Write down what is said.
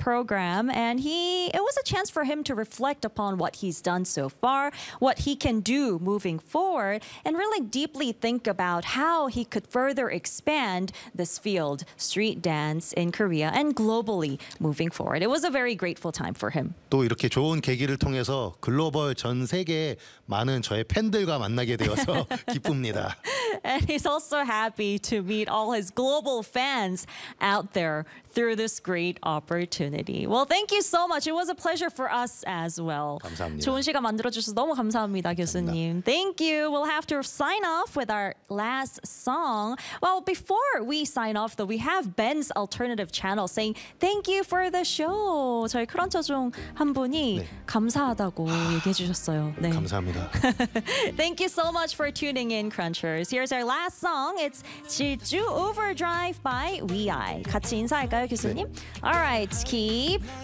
program, and it was a chance for him to reflect upon what he's done so far, what he can do moving forward, and really deeply think about how he could further expand this field, street dance, in Korea and globally moving forward. It was a very grateful time for him. 또 이렇게 좋은 계기를 통해서 글로벌 전 세계 많은 저의 팬들과 만나게 되어서 기쁩니다. And he's also happy to meet all his global fans out there through this great opportunity. Well, thank you so much. It was a pleasure for us as well. 감사합니다. 좋은 시간 만들어주셔서 너무 감사합니다, 교수님. Thank you. We'll have to sign off with our last song. Well, before we sign off, though, we have Ben's alternative channel saying thank you for the show. 저희 크런처 중 한 분이 감사하다고 얘기해 주셨어요. 네. 감사합니다. Thank you so much for tuning in, Crunchers. Here's our last song. It's 질주 Overdrive by WeEye. 같이 인사할까요, 교수님? All right, keep